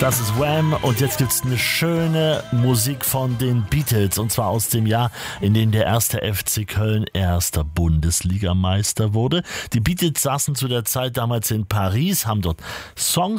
Das ist Wham! Und jetzt gibt's eine schöne Musik von den Beatles, und zwar aus dem Jahr, in dem der erste FC Köln erster Bundesligameister wurde. Die Beatles saßen zu der Zeit damals in Paris, haben dort Songs